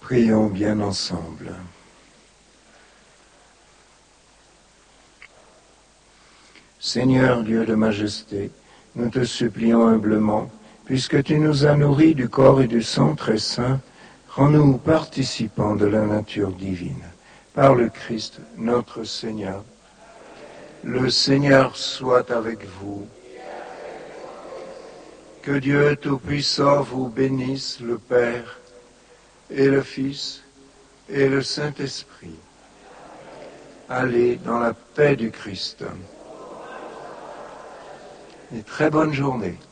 Prions bien ensemble. Seigneur Dieu de majesté, nous te supplions humblement, puisque tu nous as nourris du corps et du sang très saint, rends-nous participants de la nature divine. Par le Christ, notre Seigneur. Le Seigneur soit avec vous. Que Dieu Tout-Puissant vous bénisse, le Père, et le Fils, et le Saint-Esprit. Allez dans la paix du Christ. Et très bonne journée.